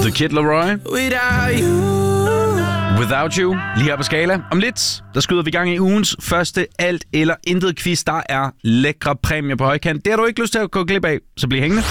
The Kid Laroi. Without You. Lige her på Skala. Om lidt, der skyder vi i gang i ugens første alt eller intet quiz. Der er lækre præmier på højkant. Det har du ikke lyst til at gå glip af, så bliv hængende.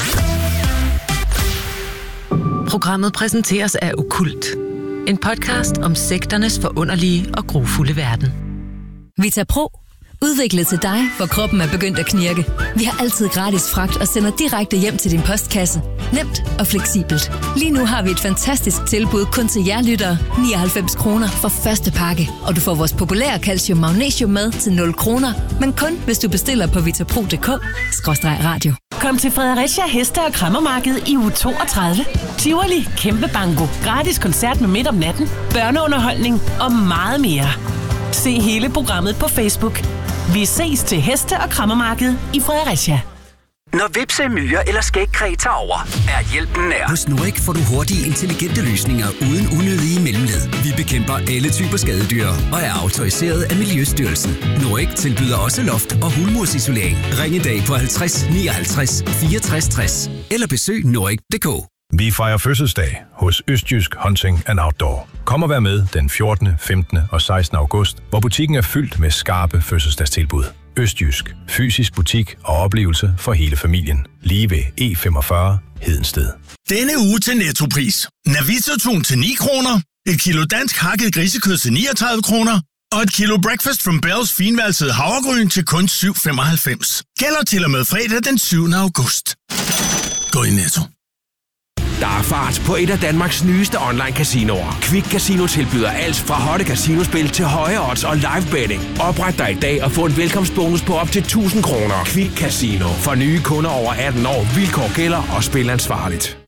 Programmet præsenteres af Okkult. En podcast om sekternes forunderlige og grufulde verden. VitaPro. Udviklet til dig, hvor kroppen er begyndt at knirke. Vi har altid gratis fragt og sender direkte hjem til din postkasse. Nemt og fleksibelt. Lige nu har vi et fantastisk tilbud kun til jer lyttere. 99 kroner for første pakke. Og du får vores populære calcium magnesium med til 0 kroner. Men kun hvis du bestiller på vitapro.dk/radio. Kom til Fredericia Heste- og Kræmmermarked i uge 32. Tivoli, kæmpe banko, gratis koncert med midt om natten, børneunderholdning og meget mere. Se hele programmet på Facebook. Vi ses til Heste- og Kræmmermarked i Fredericia. Når hvepsemyrer eller skægkræ tager over, er hjælpen nær. Hos Norik får du hurtige, intelligente løsninger uden unødige mellemled. Vi bekæmper alle typer skadedyr og er autoriseret af Miljøstyrelsen. Norik tilbyder også loft- og hulmursisolering. Ring i dag på 50 59 64 60 eller besøg norik.dk. Vi fejrer fødselsdag hos Østjysk Hunting and Outdoor. Kom og vær med den 14., 15. og 16. august, hvor butikken er fyldt med skarpe fødselsdagstilbud. Østjysk. Fysisk butik og oplevelse for hele familien. Lige ved E45 Hedensted. Denne uge til Nettopris. Navito-tun til 9 kroner, et kilo dansk hakket grisekød til 39 kroner, og et kilo Breakfast from Bells finvalsede havregryn til kun 7,95. Gælder til og med fredag den 7. august. Gå i Netto. Der er fart på et af Danmarks nyeste online-casinoer. Quick Casino tilbyder alt fra hotte casinospil til høje odds og live betting. Opret dig i dag og få en velkomstbonus på op til 1.000 kroner. Quick Casino. For nye kunder over 18 år. Vilkår gælder og spil ansvarligt.